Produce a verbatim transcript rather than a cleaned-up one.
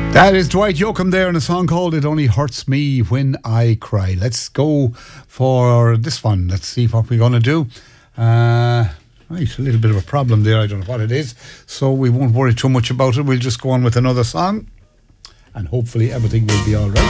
That is Dwight Yoakam there in a song called It Only Hurts Me When I Cry. Let's go for this one. Let's see what we're going to do. Uh, right, a little bit of a problem there. I don't know what it is. So we won't worry too much about it. We'll just go on with another song. And hopefully everything will be all right.